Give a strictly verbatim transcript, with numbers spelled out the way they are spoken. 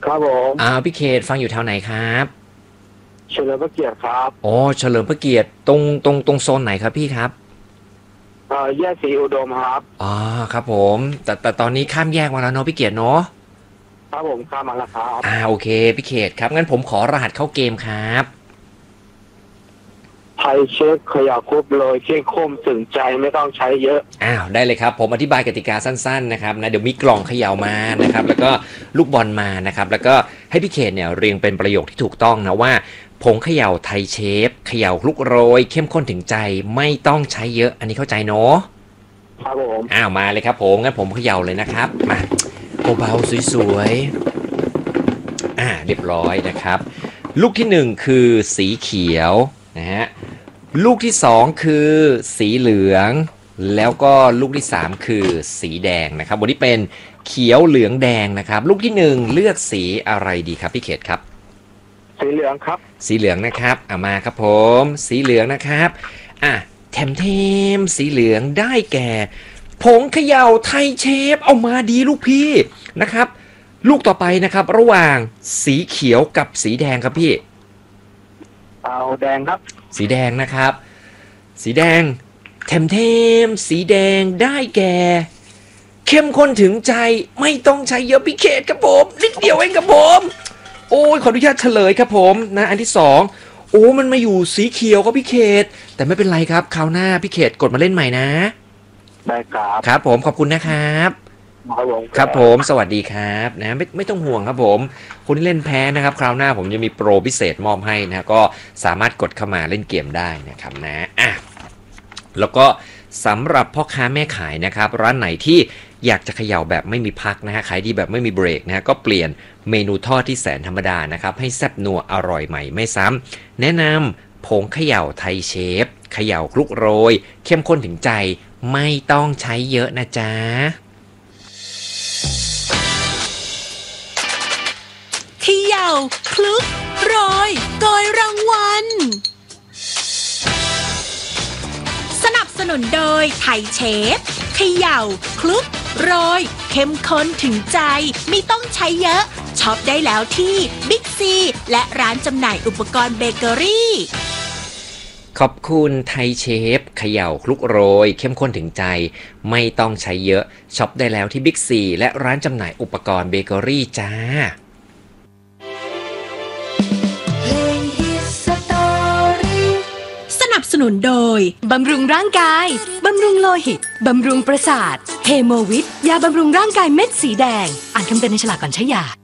ครับผมอ่าพี่เขตฟังอยู่แถวไหนครับเฉลิมพระเกียรติครับอ๋อเฉลิมพระเกียรติตรงตรงตรงโซนไหนครับพี่ครับเอ่อแยกศรีอุดมครับอ๋อครับผมแต่แต่ตอนนี้ข้ามแยกมาแล้วเนาะพี่เกียรติเนาะครับผมข้ามมาแล้วครับอ่าโอเคพี่เขตครับงั้นผมขอรหัสเข้าเกมครับไทยเช็คขยับคุบเลยเข้มข้นถึงใจไม่ต้องใช้เยอะอ้าวได้เลยครับผมอธิบายกติกาสั้นๆนะครับนะเดี๋ยวมีกล่องเขย่ามานะครับแล้วก็ลูกบอลมานะครับแล้วก็ให้พี่เขตเนี่ยเรียงเป็นประโยคที่ถูกต้องนะว่าผงเขย่าไทยเชฟเขย่าคลุกโรยเข้มข้นถึงใจไม่ต้องใช้เยอะอันนี้เข้าใจเนาะครับผมอ้าวมาเลยครับผมงั้นผมเขย่าเลยนะครับมาเบาๆสวยๆอ่าเรียบร้อยนะครับลูกที่หนึ่งคือสีเขียวนะฮะลูกที่สองคือสีเหลืองแล้วก็ลูกที่สามคือสีแดงนะครับวันนี้เป็นเขียวเหลืองแดงนะครับลูกที่หนึ่งเลือกสีอะไรดีครับพี่เขตครับสีเหลืองครับสีเหลืองนะครับอ่ะมาครับผมสีเหลืองนะครับอ่ะแถมเทมสีเหลืองได้แก่ผงเขย่าไทยเชฟเอามาดีลูกพี่นะครับลูกต่อไปนะครับระหว่างสีเขียวกับสีแดงครับพี่เอาแดงครับสีแดงนะครับสีแดงแถมเทมสีแดงได้แก่เข้มข้นถึงใจไม่ต้องใช้เยอะพี่เขตครับผมนิดเดียวเองครับผมโอ้ยขออนุญาตเฉลยครับผมนะอันที่สองโอ้มันมาอยู่สีเขียวครับพี่เขตแต่ไม่เป็นไรครับคราวหน้าพี่เขตกดมาเล่นใหม่นะได้ครับครับผมขอบคุณนะครับครับผมครับผมสวัสดีครับนะไม่ไม่ต้องห่วงครับผมคนที่เล่นแพ้นะครับคราวหน้าผมจะมีโปรพิเศษมอบให้นะก็สามารถกดเข้ามาเล่นเกมได้นะครับนะอ่ะแล้วก็สำหรับพ่อค้าแม่ขายนะครับร้านไหนที่อยากจะเขย่าแบบไม่มีพักนะฮะขายดีแบบไม่มีเบรกนะฮะก็เปลี่ยนเมนูทอดที่แสนธรรมดานะครับให้แซ่บนัวอร่อยใหม่ไม่ซ้ำแนะนำผงเขย่าไทยเชฟเขย่าคลุกโรยเข้มข้นถึงใจไม่ต้องใช้เยอะนะจ๊ะเขย่าคลุกโรยโกยรางวัลสนับสนุนโดยไทยเชฟเขย่าคลุกโรยเข้มข้นถึงใจไม่ต้องใช้เยอะช็อปได้แล้วที่บิ๊กซีและร้านจำหน่ายอุปกรณ์เบเกอรี่ขอบคุณไทยเชฟเขย่าคลุกโรยเข้มข้นถึงใจไม่ต้องใช้เยอะช็อปได้แล้วที่บิ๊กซีและร้านจำหน่ายอุปกรณ์เบเกอรี่จ้าสนับสนุนโดยบำรุงร่างกายบำรุงโลหิตบำรุงประสาทเฮโมวิทยาบำรุงร่างกายเม็ดสีแดงอ่านคำเตือนในฉลากก่อนใช้ยา